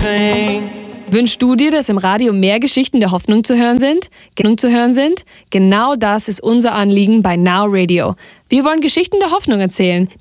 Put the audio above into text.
everything. Wünschst du dir, dass im Radio mehr Geschichten der Hoffnung zu hören sind? Genau das ist unser Anliegen bei Now Radio. Wir wollen Geschichten der Hoffnung erzählen,